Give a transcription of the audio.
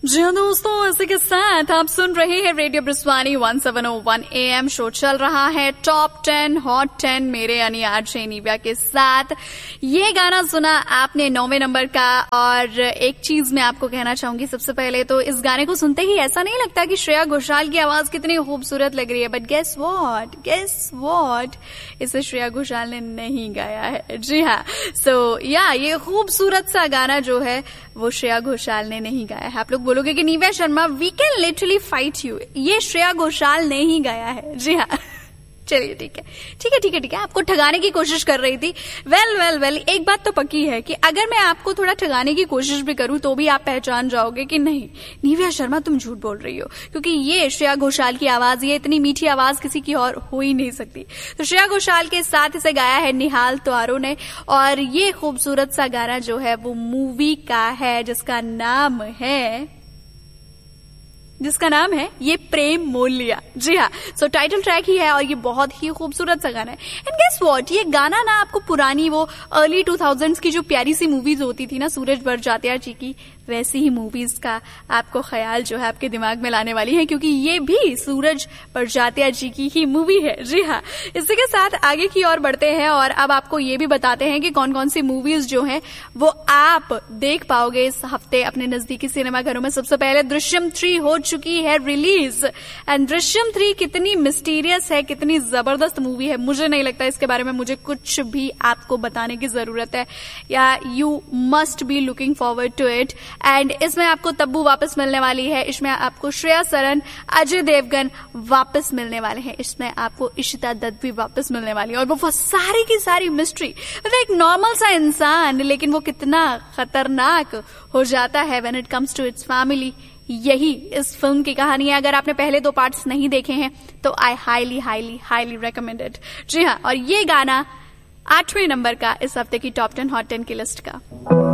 जी हाँ दोस्तों, इसी के साथ आप सुन रहे हैं रेडियो ब्रिस्वानी 1701 AM। शो चल रहा है टॉप 10 हॉट 10 मेरे यानी आरजे निव्या के साथ। ये गाना सुना आपने 9वें नंबर का। और एक चीज मैं आपको कहना चाहूंगी, सबसे पहले तो इस गाने को सुनते ही ऐसा नहीं लगता कि श्रेया घोषाल की आवाज कितनी खूबसूरत लग रही है, बट गेस व्हाट, इसे श्रेया घोषाल ने नहीं गाया है। जी हाँ, ये खूबसूरत सा गाना जो है वो श्रेया घोषाल ने नहीं गाया है। आप लोग बोलोगे कि Nivea Sharma we can literally fight you, ये श्रेया घोषाल ने ही गाया है। जी हाँ, चलिए ठीक है, आपको ठगाने की कोशिश कर रही थी। वेल, एक बात तो पक्की है कि अगर मैं आपको थोड़ा ठगाने की कोशिश भी करूं तो भी आप पहचान जाओगे कि नहीं निव्या शर्मा तुम झूठ बोल रही हो, क्योंकि ये श्रेया घोषाल की आवाज, ये इतनी मीठी आवाज किसी की और हो ही नहीं सकती। तो श्रेया घोषाल के साथ इसे गाया है निहाल त्वारो ने। और ये खूबसूरत सा गाना जो है वो मूवी का है जिसका नाम है ये प्रेम मोल लिया। जी हाँ, टाइटल ट्रैक ही है और ये बहुत ही खूबसूरत सा गाना है। एंड गेस व्हाट, ये गाना ना आपको पुरानी वो अर्ली 2000s की जो प्यारी सी मूवीज होती थी ना सूरज बड़जात्या जी की, वैसी ही मूवीज का आपको ख्याल जो है आपके दिमाग में लाने वाली है, क्योंकि ये भी सूरज बड़जात्या जी की ही मूवी है। जी हाँ, इसी के साथ आगे की ओर बढ़ते हैं और अब आपको ये भी बताते हैं कि कौन कौन सी मूवीज जो हैं वो आप देख पाओगे इस हफ्ते अपने नजदीकी सिनेमाघरों में। सबसे पहले दृश्यम 3 हो चुकी है रिलीज। एंड दृश्यम 3 कितनी मिस्टीरियस है, कितनी जबरदस्त मूवी है, मुझे नहीं लगता इसके बारे में मुझे कुछ भी आपको बताने की जरूरत है, या you must be looking forward to it. And इसमें आपको तब्बू वापस मिलने वाली है, इसमें आपको श्रेया सरन, अजय देवगन वापस मिलने वाले हैं, इसमें आपको इशिता दत्त भी वापस मिलने वाली है। और वो सारी की सारी मिस्ट्री, मतलब एक नॉर्मल सा इंसान लेकिन वो कितना खतरनाक हो जाता है when it comes to it's family, यही इस फिल्म की कहानी है। अगर आपने पहले 2 पार्ट्स नहीं देखे हैं तो आई हाईली रेकमेंडेड। जी हाँ, और ये गाना 8वें नंबर का इस हफ्ते की टॉप 10 हॉट 10 की लिस्ट का।